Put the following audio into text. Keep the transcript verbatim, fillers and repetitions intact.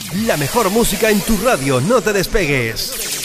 La mejor música en tu radio, no te despegues.